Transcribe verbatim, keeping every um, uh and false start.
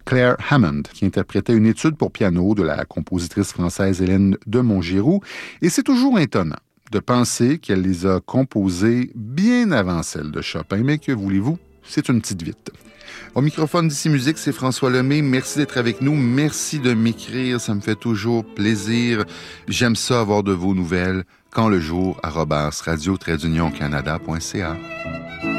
Claire Hammond, qui interprétait une étude pour piano de la compositrice française Hélène de Montgiroux. Et c'est toujours étonnant de penser qu'elle les a composées bien avant celles de Chopin, mais que voulez-vous, c'est une petite vite. Au microphone d'Ici Musique, c'est François Lemay. Merci d'être avec nous. Merci de m'écrire. Ça me fait toujours plaisir. J'aime ça avoir de vos nouvelles. Quand le jour, arobase radio-canada point c a.